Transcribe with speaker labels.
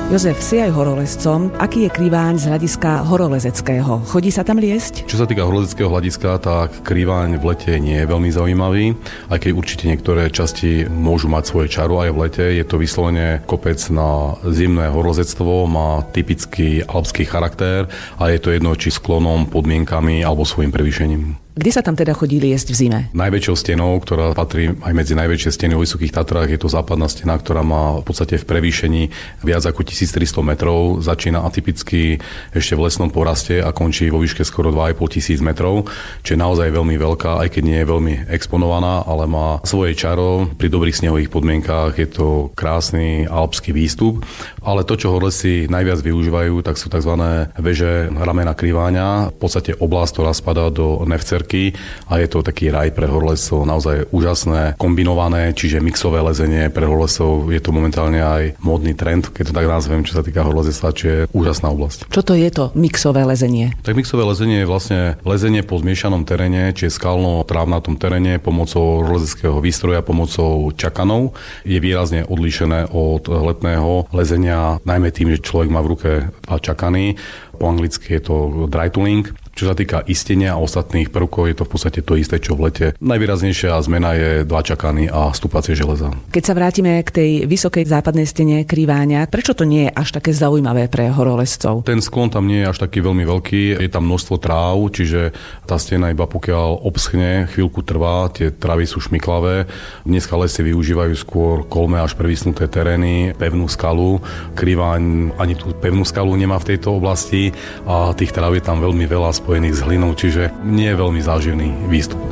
Speaker 1: Jozef, si aj horolezcom. Aký je Kriváň z hľadiska horolezeckého? Chodí sa tam liesť?
Speaker 2: Čo sa týka horolezeckého hľadiska, tak Kriváň v lete nie je veľmi zaujímavý, aj keď určite niektoré časti môžu mať svoje čaro aj v lete. Je to vyslovene kopec na zimné horolezectvo, má typický alpský charakter a je to jedno či sklonom, podmienkami alebo svojim prevýšením.
Speaker 1: Kde sa tam teda chodí liesť v zime?
Speaker 2: Najväčšou stenou, ktorá patrí aj medzi najväčšie steny vo Vysokých Tatrách, je to západná stena, ktorá má v podstate v prevýšení viac ako 1300 metrov. Začína atypicky ešte v lesnom poraste a končí vo výške skoro 2500 metrov, čo je naozaj veľmi veľká, aj keď nie je veľmi exponovaná, ale má svoje čaro. Pri dobrých snehových podmienkách je to krásny alpský výstup, ale to, čo horolezci najviac využívajú, tak sú tzv. Veže ramena Kriváňa, v podstate oblasť, ktorá spadá do Nevcerky, a je to taký raj pre horolezcov, naozaj úžasné, kombinované, čiže mixové lezenie pre horolezcov. Je to momentálne aj módny trend, keď to tak nazvem, čo sa týka horolezectva, čo je úžasná oblasť.
Speaker 1: Čo to je to mixové lezenie?
Speaker 2: Tak mixové lezenie je vlastne lezenie po zmiešanom teréne, čiže skalno-trávnatom teréne pomocou horolezeckého výstroja, pomocou čakanov. Je výrazne odlíšené od letného lezenia, najmä tým, že človek má v ruke dva čakany. Po anglicky je to dry tooling. Čo sa týka istenia a ostatných prvkov, je to v podstate to isté, čo v lete. Najvýraznejšia zmena je dva čakany a stúpacie železa. Keď
Speaker 1: sa vrátime k tej vysokej západnej stene Kriváňa, prečo to nie je až také zaujímavé pre horolezcov?
Speaker 2: Ten sklon tam nie je až taký veľmi veľký, je tam množstvo tráv, čiže tá stena iba pokiaľ obschne, chvíľku trvá, tie travy sú šmiklavé. Dneska lesy využívajú skôr kolme až previsnuté terény, pevnú skalu. Kriváň ani tú pevnú skalu nemá v tejto oblasti a tých tráv je tam veľmi veľa spojených s hlinou, čiže nie je veľmi záživný výstup.